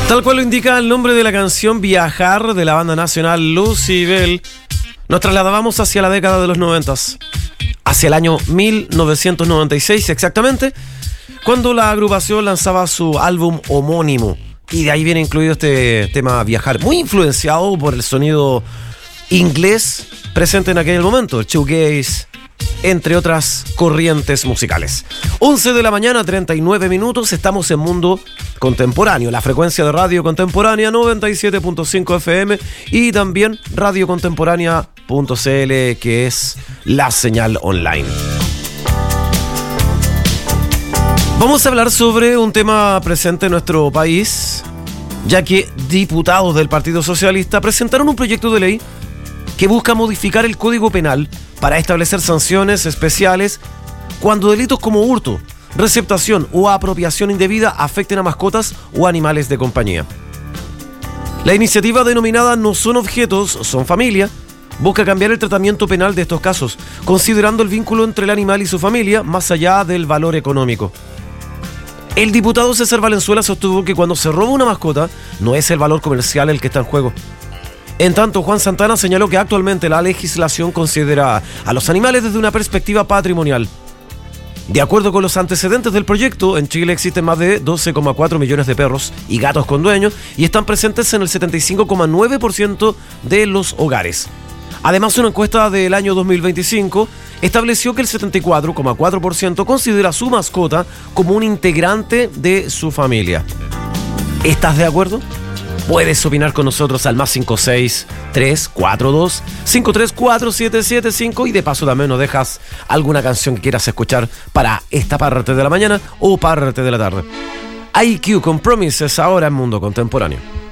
Tal cual lo indica el nombre de la canción, Viajar, de la banda nacional Lucybell, nos trasladábamos hacia la década de los 90, hacia el año 1996 exactamente, cuando la agrupación lanzaba su álbum homónimo. Y de ahí viene incluido este tema Viajar, muy influenciado por el sonido inglés presente en aquel momento, el shoegaze, entre otras corrientes musicales. 11 de la mañana, 39 minutos, estamos en Mundo Contemporáneo, la frecuencia de Radio Contemporánea 97.5 FM y también radiocontemporánea.cl, que es la señal online. Vamos a hablar sobre un tema presente en nuestro país, ya que diputados del Partido Socialista presentaron un proyecto de ley que busca modificar el Código Penal para establecer sanciones especiales cuando delitos como hurto, receptación o apropiación indebida afecten a mascotas o animales de compañía. La iniciativa denominada No son objetos, son familia, busca cambiar el tratamiento penal de estos casos, considerando el vínculo entre el animal y su familia más allá del valor económico. El diputado César Valenzuela sostuvo que cuando se roba una mascota, no es el valor comercial el que está en juego. En tanto, Juan Santana señaló que actualmente la legislación considera a los animales desde una perspectiva patrimonial. De acuerdo con los antecedentes del proyecto, en Chile existen más de 12,4 millones de perros y gatos con dueños y están presentes en el 75,9% de los hogares. Además, una encuesta del año 2025 estableció que el 74,4% considera a su mascota como un integrante de su familia. ¿Estás de acuerdo? Puedes opinar con nosotros al +56342-534-775 y de paso también nos dejas alguna canción que quieras escuchar para esta parte de la mañana o parte de la tarde. IQ con Promises ahora en Mundo Contemporáneo.